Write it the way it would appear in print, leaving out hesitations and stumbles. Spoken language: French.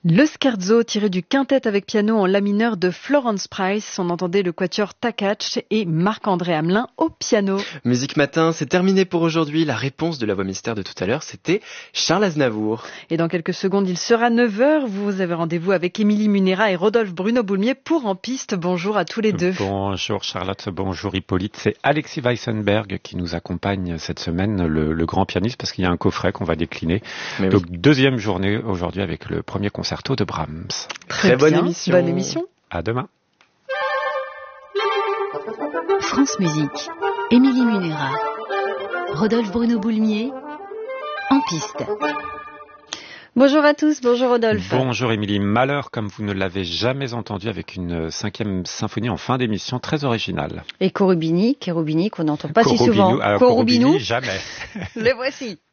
Le scherzo tiré du quintet avec piano en la mineur de Florence Price. On entendait le quatuor Takacs et Marc-André Hamelin au piano. Musique Matin, c'est terminé pour aujourd'hui. La réponse de la voix mystère de tout à l'heure, c'était Charles Aznavour. Et dans quelques secondes, il sera 9h. Vous avez rendez-vous avec Émilie Munera et Rodolphe Bruno-Boulmier pour En Piste. Bonjour à tous les deux. Bonjour Charlotte, bonjour Hippolyte. C'est Alexis Weissenberg qui nous accompagne cette semaine, le grand pianiste, parce qu'il y a un coffret qu'on va décliner. Donc deuxième journée aujourd'hui avec le premier concerto de Brahms. Très bonne émission. Bonne émission. À demain. France Musique, Émilie Munera, Rodolphe Bruno-Boulmier, En Piste. Bonjour à tous, bonjour Rodolphe. Bonjour Émilie. Malheur comme vous ne l'avez jamais entendu, avec une 5e symphonie en fin d'émission très originale. Et Cherubini qu'on n'entend pas si souvent. Cherubini, jamais. Les voici.